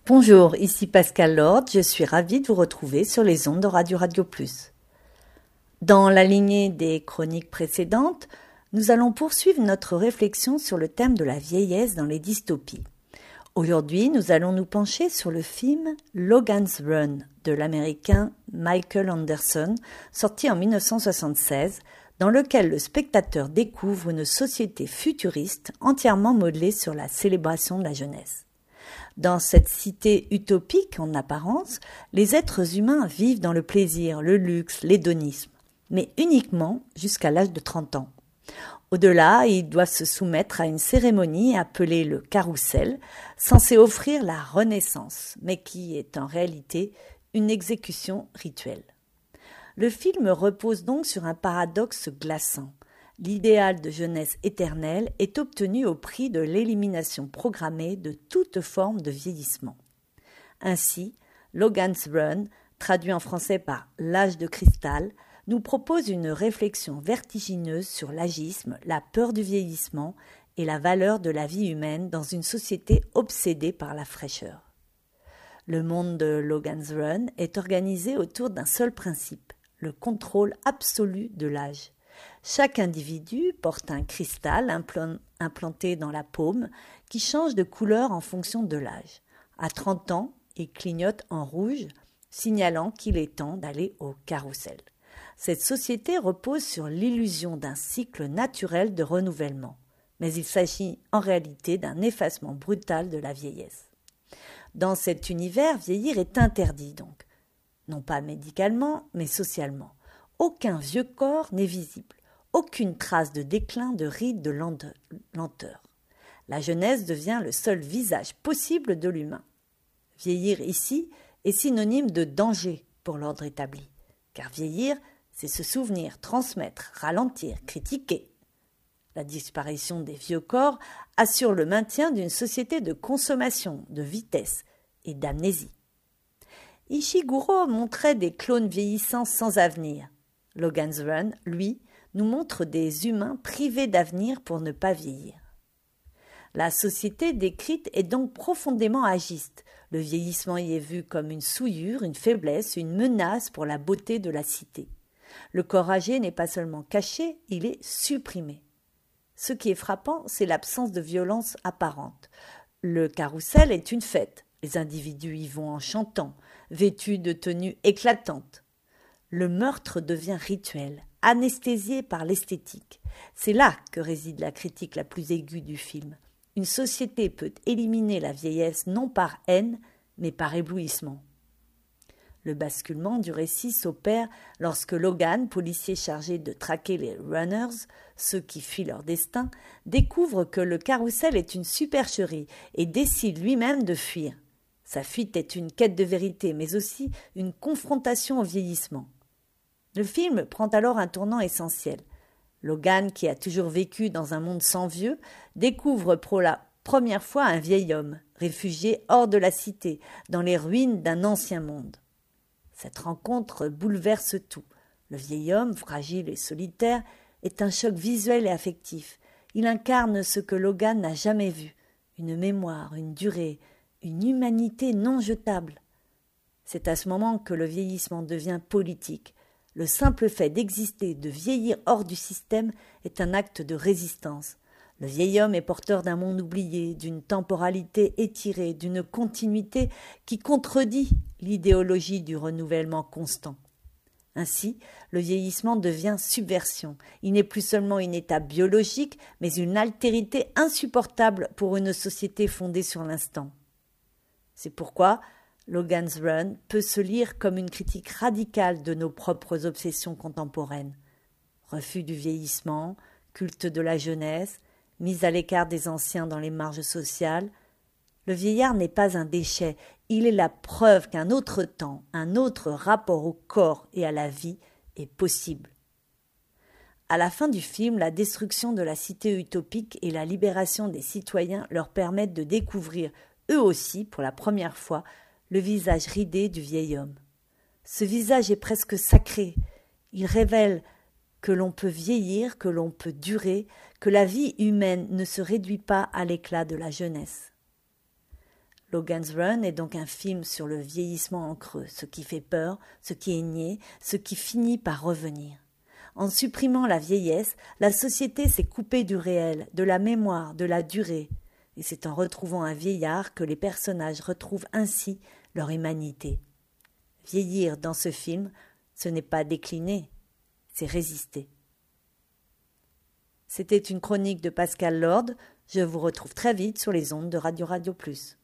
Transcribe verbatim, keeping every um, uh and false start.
Bonjour, ici Pascal Lord, je suis ravie de vous retrouver sur les ondes de Radio Radio Plus. Dans la lignée des chroniques précédentes, nous allons poursuivre notre réflexion sur le thème de la vieillesse dans les dystopies. Aujourd'hui, nous allons nous pencher sur le film Logan's Run de l'américain Michael Anderson, sorti en dix-neuf cent soixante-seize, dans lequel le spectateur découvre une société futuriste entièrement modelée sur la célébration de la jeunesse. Dans cette cité utopique en apparence, les êtres humains vivent dans le plaisir, le luxe, l'hédonisme, mais uniquement jusqu'à l'âge de trente ans. Au-delà, ils doivent se soumettre à une cérémonie appelée le carrousel, censée offrir la renaissance, mais qui est en réalité une exécution rituelle. Le film repose donc sur un paradoxe glaçant. L'idéal de jeunesse éternelle est obtenu au prix de l'élimination programmée de toute forme de vieillissement. Ainsi, Logan's Run, traduit en français par l'âge de cristal, nous propose une réflexion vertigineuse sur l'agisme, la peur du vieillissement et la valeur de la vie humaine dans une société obsédée par la fraîcheur. Le monde de Logan's Run est organisé autour d'un seul principe, le contrôle absolu de l'âge. Chaque individu porte un cristal implanté dans la paume qui change de couleur en fonction de l'âge. À trente ans, il clignote en rouge, signalant qu'il est temps d'aller au carrousel. Cette société repose sur l'illusion d'un cycle naturel de renouvellement, mais il s'agit en réalité d'un effacement brutal de la vieillesse. Dans cet univers, vieillir est interdit donc, non pas médicalement, mais socialement. Aucun vieux corps n'est visible, aucune trace de déclin, de rides, de lenteur. La jeunesse devient le seul visage possible de l'humain. Vieillir ici est synonyme de danger pour l'ordre établi, car vieillir, c'est se souvenir, transmettre, ralentir, critiquer. La disparition des vieux corps assure le maintien d'une société de consommation, de vitesse et d'amnésie. Ishiguro montrait des clones vieillissants sans avenir. Logan's Run, lui, nous montre des humains privés d'avenir pour ne pas vieillir. La société décrite est donc profondément agiste. Le vieillissement y est vu comme une souillure, une faiblesse, une menace pour la beauté de la cité. Le corps âgé n'est pas seulement caché, il est supprimé. Ce qui est frappant, c'est l'absence de violence apparente. Le carrousel est une fête. Les individus y vont en chantant, vêtus de tenues éclatantes. Le meurtre devient rituel, anesthésié par l'esthétique. C'est là que réside la critique la plus aiguë du film. Une société peut éliminer la vieillesse non par haine, mais par éblouissement. Le basculement du récit s'opère lorsque Logan, policier chargé de traquer les runners, ceux qui fuient leur destin, découvre que le carrousel est une supercherie et décide lui-même de fuir. Sa fuite est une quête de vérité, mais aussi une confrontation au vieillissement. Le film prend alors un tournant essentiel. Logan, qui a toujours vécu dans un monde sans vieux, découvre pour la première fois un vieil homme, réfugié hors de la cité, dans les ruines d'un ancien monde. Cette rencontre bouleverse tout. Le vieil homme, fragile et solitaire, est un choc visuel et affectif. Il incarne ce que Logan n'a jamais vu, une mémoire, une durée, une humanité non jetable. C'est à ce moment que le vieillissement devient politique. Le simple fait d'exister, de vieillir hors du système est un acte de résistance. Le vieil homme est porteur d'un monde oublié, d'une temporalité étirée, d'une continuité qui contredit l'idéologie du renouvellement constant. Ainsi, le vieillissement devient subversion. Il n'est plus seulement une étape biologique, mais une altérité insupportable pour une société fondée sur l'instant. C'est pourquoi Logan's Run peut se lire comme une critique radicale de nos propres obsessions contemporaines. Refus du vieillissement, culte de la jeunesse, mise à l'écart des anciens dans les marges sociales. Le vieillard n'est pas un déchet, il est la preuve qu'un autre temps, un autre rapport au corps et à la vie est possible. À la fin du film, la destruction de la cité utopique et la libération des citoyens leur permettent de découvrir, eux aussi, pour la première fois, le visage ridé du vieil homme. Ce visage est presque sacré. Il révèle que l'on peut vieillir, que l'on peut durer, que la vie humaine ne se réduit pas à l'éclat de la jeunesse. Logan's Run est donc un film sur le vieillissement en creux, ce qui fait peur, ce qui est nié, ce qui finit par revenir. En supprimant la vieillesse, la société s'est coupée du réel, de la mémoire, de la durée. Et c'est en retrouvant un vieillard que les personnages retrouvent ainsi leur humanité. Vieillir dans ce film, ce n'est pas décliner, c'est résister. C'était une chronique de Pascal Lord. Je vous retrouve très vite sur les ondes de Radio Radio Plus.